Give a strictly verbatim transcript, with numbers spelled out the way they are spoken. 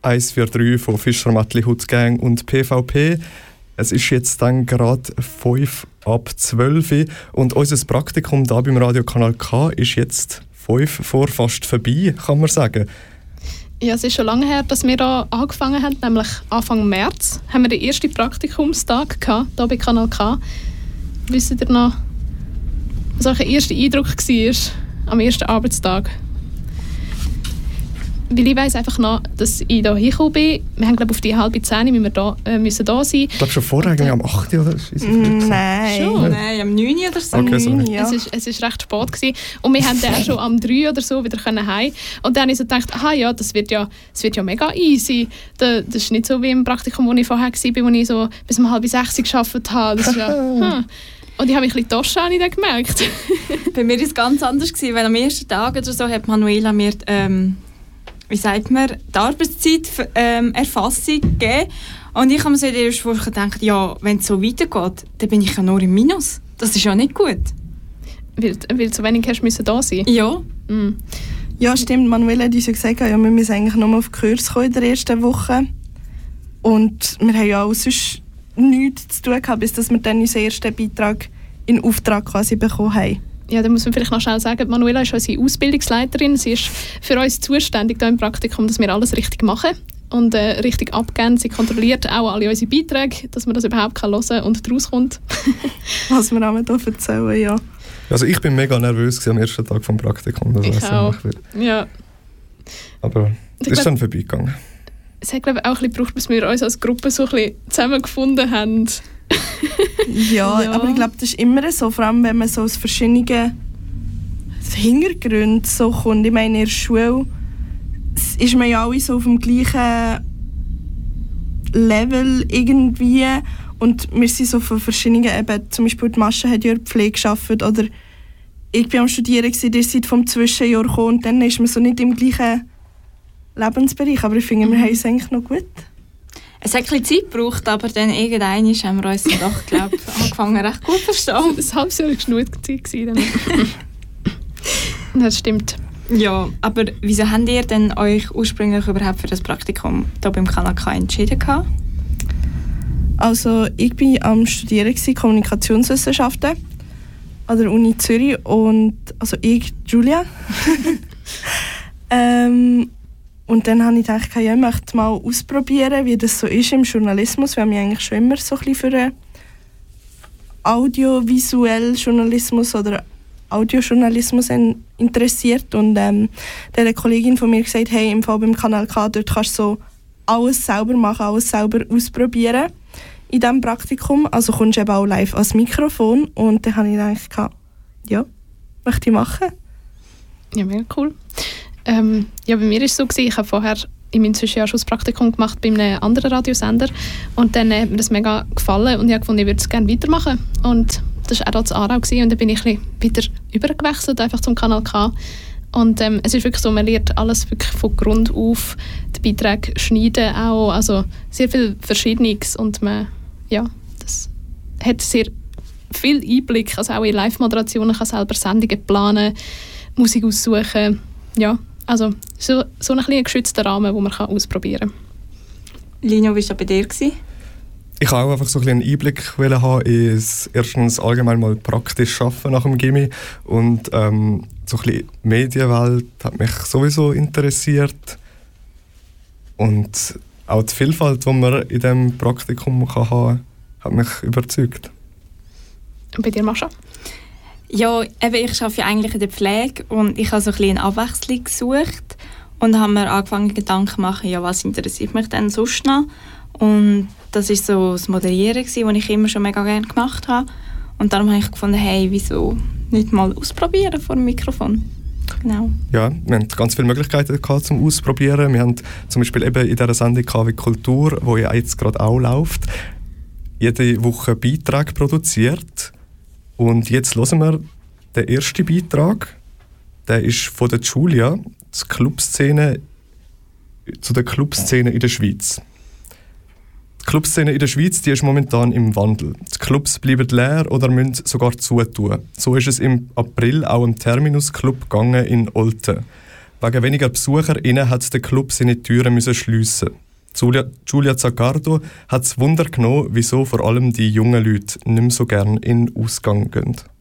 eins vier drei von Fischer Mattli Hutgang und P V P. Es ist jetzt dann gerade fünf ab zwölf und unser Praktikum hier beim Radiokanal K ist jetzt fünf vor fast vorbei, kann man sagen. Ja, es ist schon lange her, dass wir hier angefangen haben, nämlich Anfang März haben wir den ersten Praktikumstag gehabt, hier bei Kanal K. Wisst ihr noch, was euer erster Eindruck war am ersten Arbeitstag? Weil ich weiss einfach noch, dass ich hier hingekommen bin. Wir haben, glaube ich, auf die halbe zehn müssen wir da, äh, müssen da sein. Ich glaube schon vorher, eigentlich am acht oder? Mm, nein. Schon? Nein, am neun oder so. Okay, sorry. Ja. Es war es ist recht spät gewesen. Und wir haben dann schon am drei oder so wieder heim. Und dann habe ich so gedacht, aha, ja, das wird ja, das wird ja mega easy. Das ist nicht so wie im Praktikum, wo ich vorher war, wo ich so bis um halb sechs gearbeitet habe. Das ist ja, hm. Und ich habe mich ein bisschen Tosche an dann gemerkt. Bei mir war es ganz anders, weil am ersten Tag oder so hat Manuela mir ähm, wie sagt man, die Arbeitszeit ähm, Erfassung gegeben. Und ich habe mir so in der ersten Woche gedacht, ja, wenn es so weitergeht, dann bin ich ja nur im Minus. Das ist ja nicht gut. Weil, weil du so wenig hast müssen da sein? Ja. Mm. Ja, stimmt. Manuela hat uns ja gesagt, ja, wir müssen eigentlich nur auf Kurs kommen in der ersten Woche. Und wir haben ja auch sonst nichts zu tun gehabt, bis dass wir dann unseren ersten Beitrag in Auftrag quasi bekommen haben. Ja, da muss man vielleicht noch schnell sagen, Manuela ist unsere Ausbildungsleiterin. Sie ist für uns zuständig hier im Praktikum, dass wir alles richtig machen und äh, richtig abgeben. Sie kontrolliert auch alle unsere Beiträge, dass man das überhaupt hören kann und daraus kommt. Was wir auch hier erzählen, ja. Also ich bin mega nervös am ersten Tag des Praktikums. Das ich auch, ja. Aber es ist dann vorbeigegangen. Es hat, glaube ich, auch ein bisschen gebraucht, bis wir uns als Gruppe so ein bisschen zusammengefunden haben. ja, ja, aber ich glaube, das ist immer so, vor allem wenn man so aus verschiedenen Hintergründen so kommt. Ich meine, in der Schule ist man ja alle so auf dem gleichen Level irgendwie und wir sind so von verschiedenen, eben, zum Beispiel die Mascha hat ja in der Pflege gearbeitet oder ich war am Studieren, ihr seid vom Zwischenjahr gekommen und dann ist man so nicht im gleichen Lebensbereich, aber ich finde, wir haben es eigentlich noch gut. Es hat ein bisschen Zeit gebraucht, aber dann irgendwann haben wir uns doch, glaube ich, angefangen recht gut zu verstehen. Ein halbes Jahr war genug Zeit. Das stimmt. Ja, aber wieso habt ihr denn euch ursprünglich überhaupt für das Praktikum hier beim Kanal K entschieden? Also ich war am Studieren Kommunikationswissenschaften an der Uni Zürich und also ich, Julia. ähm, Und dann habe ich gedacht, ja, ich möchte mal ausprobieren, wie das so ist im Journalismus. Wir haben mich eigentlich schon immer so ein bisschen für einen audiovisuellen Journalismus oder Audiojournalismus interessiert. Und ähm, dann hat eine Kollegin von mir gesagt, hey, im Fall beim Kanal K, dort kannst du so alles selber machen, alles selber ausprobieren in diesem Praktikum. Also kommst du eben auch live ans Mikrofon. Und dann habe ich gedacht, ja, möchte ich machen. Ja, mega cool. Ähm, ja, bei mir war es so, ich habe vorher in meinem Zwischenjahr schon das Praktikum gemacht bei einem anderen Radiosender und dann hat mir das mega gefallen und ich habe gefunden, ich würde es gerne weitermachen. Und das war auch das Aarau gewesen, und dann bin ich ein bisschen wieder übergewechselt, einfach zum Kanal K. Und ähm, es ist wirklich so, man lernt alles wirklich von Grund auf, die Beiträge schneiden auch, also sehr viel Verschiedenes und man, ja, das hat sehr viel Einblick, also auch in Live-Moderationen, kann selber Sendungen planen, Musik aussuchen, ja. Also so, so ein bisschen geschützter Rahmen, den man ausprobieren kann. Lino, wie war das bei dir? Ich wollte auch einfach so ein bisschen einen Einblick haben in erstens allgemein mal praktisch arbeiten nach dem Gymi und ähm, so ein bisschen die Medienwelt hat mich sowieso interessiert und auch die Vielfalt, die man in diesem Praktikum haben kann, hat mich überzeugt. Und bei dir, Mascha? Ja, eben, ich arbeite ja eigentlich in der Pflege und ich habe so ein bisschen eine Abwechslung gesucht und habe mir angefangen, Gedanken zu machen, ja, was interessiert mich denn sonst noch? Und das war so das Moderieren, das ich immer schon mega gerne gemacht habe. Und darum habe ich gefunden, hey, wieso nicht mal ausprobieren vor dem Mikrofon? Genau. Ja, wir hatten ganz viele Möglichkeiten gehabt zum Ausprobieren. Wir haben zum Beispiel eben in dieser Sendung K wie Kultur, die ja jetzt gerade auch läuft, jede Woche Beiträge produziert. Und jetzt hören wir den ersten Beitrag. Der ist von der Julia, zur Clubszene, zu der Clubszene in der Schweiz. Die Clubszene in der Schweiz, die ist momentan im Wandel. Die Clubs bleiben leer oder müssen sogar zutun. So ist es im April auch im Terminus Club gegangen in Olten. Wegen weniger BesucherInnen hat der Club seine Türen müssen schliessen. Giulia, Giulia Zaccardo hat es Wunder genommen, wieso vor allem die jungen Leute nicht mehr so gerne in den Ausgang gehen.